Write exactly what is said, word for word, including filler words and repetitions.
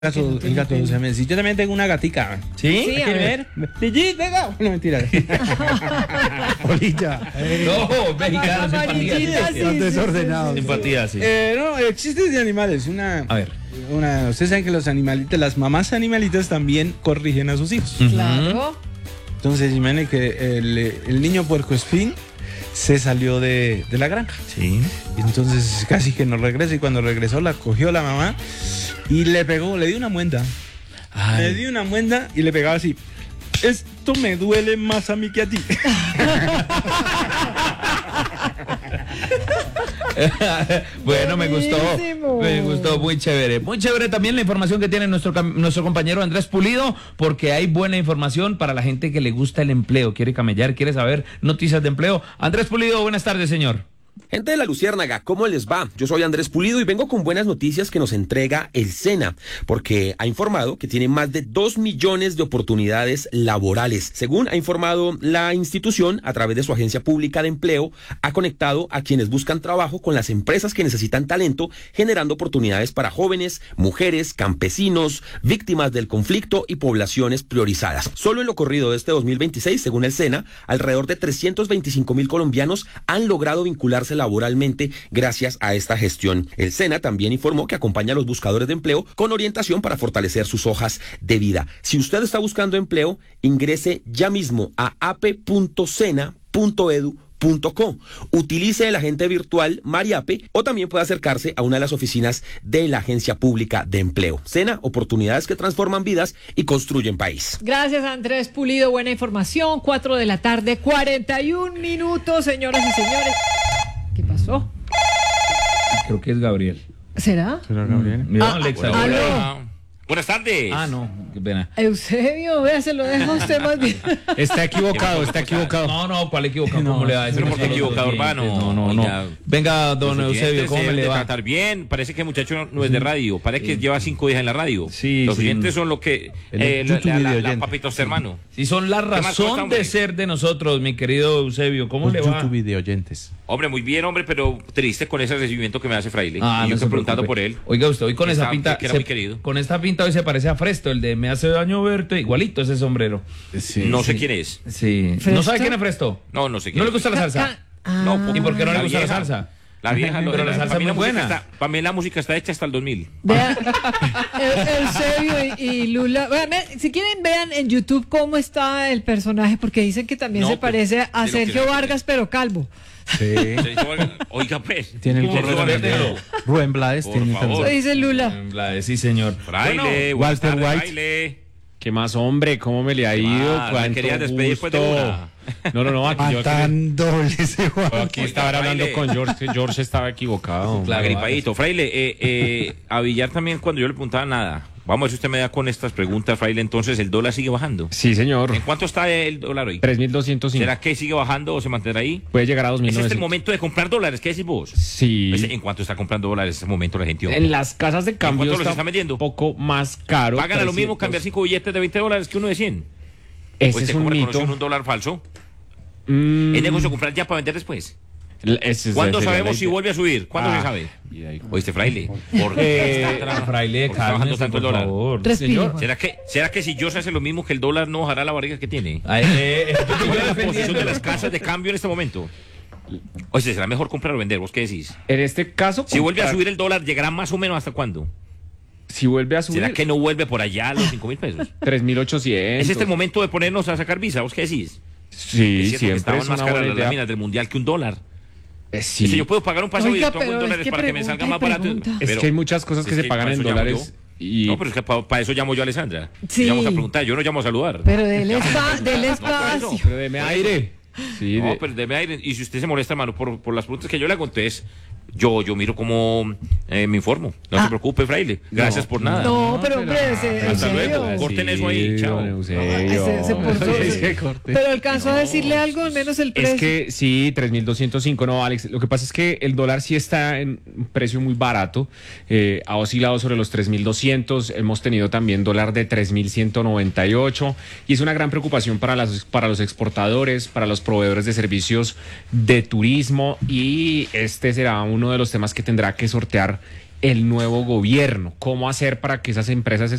Gato, el gato se me dice, yo también tengo una gatica. ¿Sí? ¿Sí? ¿Quiere ver? Pillín, venga. No, mentira. Polilla. No, mexicanos, Amarillita, empatía. sí, Los sí, desordenados. Empatía, sí. Eh, no, existen de animales. Una, A ver. una, ustedes saben que los animalitos, las mamás animalitas también corrigen a sus hijos. Claro. Entonces, imagínense que el, el niño puercoespín se salió de, de la granja. Sí. Y entonces casi que no regresa. Y cuando regresó, la cogió la mamá y le pegó, le dio una muenda. Ay. Le dio una muenda y le pegaba así. Esto me duele más a mí que a ti. Bueno, me gustó. Buenísimo. Me gustó, muy chévere. Muy chévere también la información que tiene nuestro, cam- nuestro compañero Andrés Pulido, porque hay buena información para la gente que le gusta el empleo, quiere camellar, quiere saber noticias de empleo. Andrés Pulido, buenas tardes, señor. Gente de la Luciérnaga, ¿cómo les va? Yo soy Andrés Pulido y vengo con buenas noticias que nos entrega el SENA, porque ha informado que tiene más de dos millones de oportunidades laborales. Según ha informado la institución, a través de su agencia pública de empleo, ha conectado a quienes buscan trabajo con las empresas que necesitan talento, generando oportunidades para jóvenes, mujeres, campesinos, víctimas del conflicto y poblaciones priorizadas. Solo en lo corrido de este dos mil veintiséis, según el SENA, alrededor de trescientos veinticinco mil colombianos han logrado vincularse laboralmente gracias a esta gestión. El SENA también informó que acompaña a los buscadores de empleo con orientación para fortalecer sus hojas de vida. Si usted está buscando empleo, ingrese ya mismo a a p punto sena punto edu punto co. Utilice el agente virtual Mariape o también puede acercarse a una de las oficinas de la Agencia Pública de Empleo. SENA, oportunidades que transforman vidas y construyen país. Gracias, Andrés Pulido. Buena información. Cuatro de la tarde, cuarenta y un minutos, señoras y señores. ¿Qué pasó? Creo que es Gabriel. ¿Será? ¿Será Gabriel? Mira, Ah, Alexa. ah, aló. Hola. Buenas tardes. Ah, no, qué pena. Eusebio, vea, se lo dejo a usted más bien. Está equivocado, está equivocado. No, no, ¿cuál equivocado? No, ¿Cómo le va? pero ¿por qué equivocado, Urbano? Urbano? No, no, Oiga, no. Venga, don Los Eusebio, oyentes ¿cómo me deben le de va? tratar bien. Parece que el muchacho no, no es de radio. Parece que lleva cinco días en la radio. Sí, Los sí. oyentes son lo que... El Eh, la, YouTube la, la, video la oyente. papitos hermano. Si son la más, cómo está, razón hombre? de ser de nosotros, mi querido Eusebio, ¿cómo Los le va? YouTube video oyentes. Hombre, muy bien, hombre, pero triste con ese recibimiento que me hace Fraile. Ah, y yo no se estoy preguntando preocupe. por él. Oiga usted, hoy con Que esa está- pinta, que era se- muy querido. con esta pinta hoy se parece a Fresto, el de me hace daño verte, igualito ese sombrero. Sí, no sé sí. quién es. Sí. ¿Fresto? ¿No sabe quién es Fresto? No, no sé quién ¿No le es. gusta la salsa? Ca- ah. No, ¿Y por qué no le La gusta la vieja. salsa? La vieja, lo- Pero la salsa para mí es muy música buena. está- para mí la música está hecha hasta el dos mil. Vea, Eu- Eusebio y, y Lula. Vean, vean, si quieren, vean en YouTube cómo está el personaje, porque dicen que también No, se pues, parece a de lo que Sergio la- Vargas, pero calvo. Sí. Oiga, pues. Tiene el Por gorro favor, de Rubén Blades. Por Tiene favor. Eso dice Lula. La- Sí, señor. Fraile, Bueno, buenas Walter tardes, White. Fraile. ¿Qué más, hombre? ¿Cómo me le ha ¿Qué ido? más? Me ¿Cuánto querías despedir después de gusto? una. No, no, no, aquí yo Matando ese Juan. aquí estaba Oiga, hablando Fraile. con George, George estaba equivocado. Claro. Agripadito. Fraile, eh, eh, a Villar también cuando yo le preguntaba nada. Vamos a ver si usted me da con estas preguntas, Fraile. Entonces, ¿el dólar sigue bajando? Sí, señor. ¿En cuánto está el dólar hoy? tres mil doscientos cinco. ¿Será que sigue bajando o se mantendrá ahí? Puede llegar a dos mil ¿Es este el novecientos. momento de comprar dólares? ¿Qué decís vos? Sí. Pues, ¿en cuánto está comprando dólares en este momento la gente? En las casas de cambio cuánto los está están vendiendo? un poco más caro. ¿Pagan a lo mismo trescientos. cambiar cinco billetes de veinte dólares que uno de cien? Ese Pues es te un cobra mito. conocer un dólar falso. Mm, ¿Es negocio comprar ya para vender después? ese es- ¿Cuándo sería la sabemos si idea. vuelve a subir? ¿Cuándo Ah, se sabe? y ahí- Oíste, Fraile. ¿Por qué Eh, está, Fraile, por qué está bajando cálmese, tanto el por dólar? favor. Respire. Señor. ¿Será que, ¿Será que si yo se hace lo mismo que el dólar no bajará la barriga que tiene? Ay, eh, eh, ¿Cuál es la defendiendo- posición de las casas de cambio en este momento? Oye, ¿será mejor comprar o vender? ¿Vos qué decís? En este caso, Si vuelve a comprar- subir el dólar, ¿llegará más o menos hasta cuándo? Si vuelve a subir, ¿Será que no vuelve por allá a los cinco mil pesos? tres mil ochocientos. ¿Es este el momento de ponernos a sacar visa? ¿Vos qué decís? Sí, Es cierto que siempre estaban es más una caras buena las idea. láminas del mundial que un dólar. Eh, sí. Dice, yo puedo pagar un paseo Oiga, y pongo en pero es dólares que para que me salga pregunta más y barato. pregunta. Es Pero- que hay muchas cosas que es se que pagan para en eso llamo dólares. yo. Y No, pero es que para, para eso llamo yo a Alessandra. Sí. Vamos a preguntar, yo no llamo a saludar. Pero del, espa, No, del por eso. espacio. pero deme aire. Sí, No, de- pero deme aire. Y si usted se molesta, hermano, por, por las preguntas que yo le hago, entonces yo, yo miro cómo eh, me informo. No Ah. se preocupe, Fraile. Gracias por nada. No, pero hombre, ese, Hasta Eusebio. luego. Corten eso ahí, chao. don Eusebio. Ese- ese por todo. Es que corte. Pero alcanzó a decirle algo, al menos el precio. Es que sí, tres mil doscientos cinco, no, Alex. Lo que pasa es que el dólar sí está en un precio muy barato. Eh, ha oscilado sobre los tres mil doscientos. Hemos tenido también dólar de tres mil ciento noventa y ocho. Y es una gran preocupación para, las, para los exportadores, para los proveedores de servicios de turismo. Y este será uno de los temas que tendrá que sortear el nuevo gobierno. ¿Cómo hacer para que esas empresas